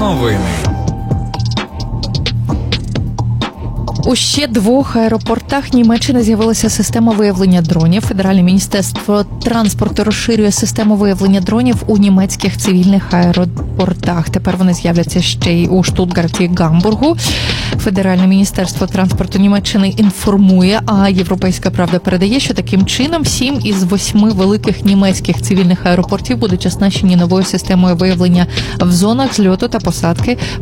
Новини. У ще 2 аеропортах Німеччини з'явилася система виявлення дронів. Федеральне міністерство транспорту розширює систему виявлення дронів у німецьких цивільних аеропортах. Тепер вони з'являться ще й у Штутгарті і Гамбургу. Федеральне міністерство транспорту Німеччини інформує, а Європейська правда передає, що таким чином 7 із 8 великих німецьких цивільних аеропортів будуть оснащені новою системою виявлення в зонах зльоту та посадки.